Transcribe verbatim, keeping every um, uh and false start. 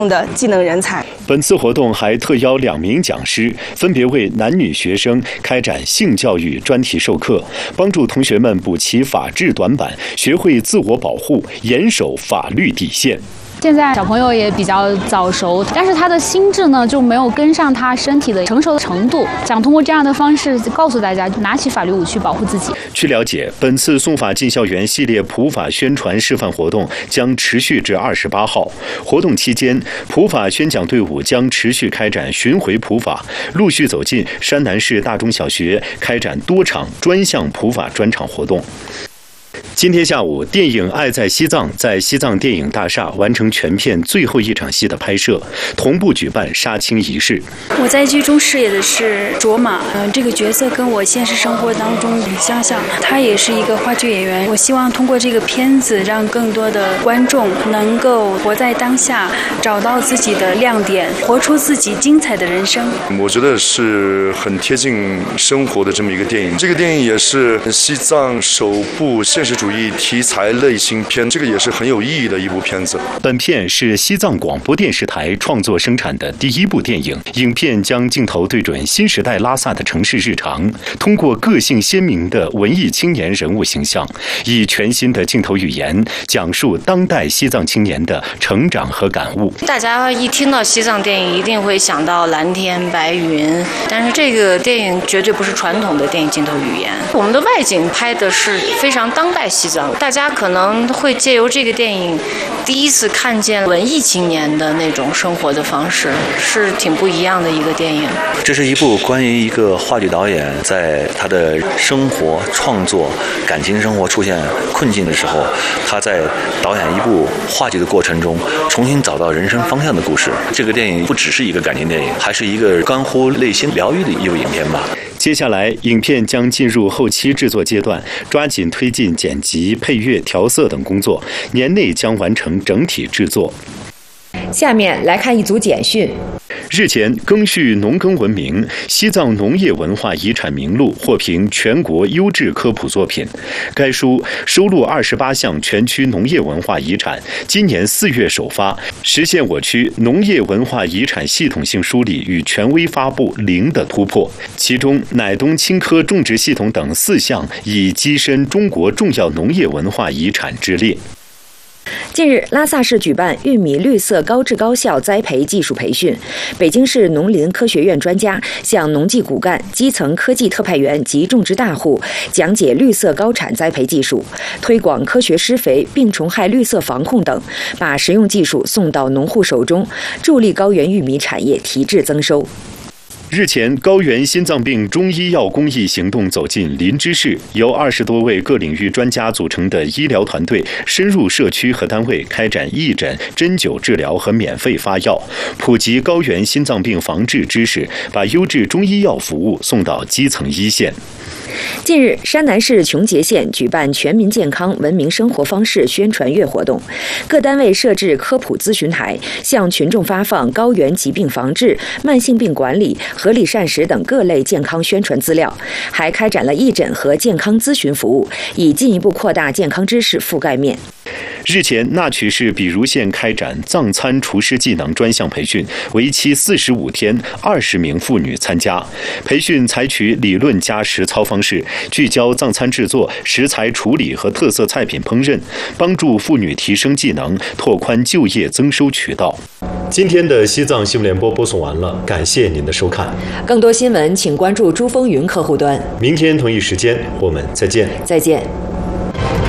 的技能人才。 本次活动还特邀两名讲师，分别为男女学生开展性教育专题授课，帮助同学们补齐法治短板，学会自我保护，严守法律底线。 现在小朋友也比较早熟，但是他的心智呢就没有跟上他身体的成熟的程度。想通过这样的方式告诉大家，拿起法律武器保护自己。 据了解，本次送法进校园系列普法宣传示范活动将持续至二十八号。活动期间，普法宣讲队伍将持续开展巡回普法，陆续走进山南市大中小学，开展多场专项普法专场活动。今天下午，电影《爱在西藏》在西藏电影大厦完成全片最后一场戏的拍摄，同步举办杀青仪式。 我在剧中饰演的是卓玛，嗯、呃，这个角色跟我现实生活当中很相像，他也是一个话剧演员。我希望通过这个片子，让更多的观众能够活在当下，找到自己的亮点，活出自己精彩的人生。 我觉得是很贴近生活的这么一个电影。这个电影也是西藏首部现实主义题材类型片，这个也是很有意义的一部片子。 本片是西藏广播电视台创作生产的第一部电影，影片将镜头对准新时代拉萨的城市日常，通过个性鲜明的文艺青年人物形象，以全新的镜头语言讲述当代西藏青年的成长和感悟。 大家一听到西藏电影，一定会想到蓝天白云，但是这个电影绝对不是传统的电影镜头语言。我们的外景拍的是非常当代西藏，大家可能会借由这个电影第一次看见文艺青年的那种生活的方式，是挺不一样的一个电影。 这是一部关于一个话剧导演在他的生活创作感情生活出现困境的时候，他在导演一部话剧的过程中重新找到人生方向的故事。这个电影不只是一个感情电影，还是一个关乎内心疗愈的一部影片吧。 接下来，影片将进入后期制作阶段，抓紧推进剪辑、配乐、调色等工作，年内将完成整体制作。 下面来看一组简讯。 日前，赓续农耕文明西藏农业文化遗产名录获评全国优质科普作品。该书收录二十八项全区农业文化遗产，今年四月首发，实现我区农业文化遗产系统性梳理与权威发布零的突破。其中，乃东青稞种植系统等四项已跻身中国重要农业文化遗产之列。 近日，拉萨市举办玉米绿色高质高效栽培技术培训。北京市农林科学院专家向农技骨干、基层科技特派员及种植大户讲解绿色高产栽培技术，推广科学施肥、病虫害绿色防控等，把实用技术送到农户手中，助力高原玉米产业提质增收。 日前，高原心脏病中医药公益行动走进林芝市，由二十多位各领域专家组成的医疗团队深入社区和单位，开展义诊、针灸治疗和免费发药，普及高原心脏病防治知识，把优质中医药服务送到基层一线。 近日，山南市琼结县举办全民健康文明生活方式宣传月活动，各单位设置科普咨询台，向群众发放高原疾病防治、慢性病管理、合理膳食等各类健康宣传资料，还开展了义诊和健康咨询服务，以进一步扩大健康知识覆盖面。 日前，那曲市比如县开展藏餐厨师技能专项培训，为期四十五天，二十名妇女参加。培训采取理论加实操方式，聚焦藏餐制作、食材处理和特色菜品烹饪，帮助妇女提升技能，拓宽就业增收渠道。今天的西藏新闻联播播送完了，感谢您的收看。 更多新闻请关注珠风云客户端。 明天同一时间我们再见。 再见。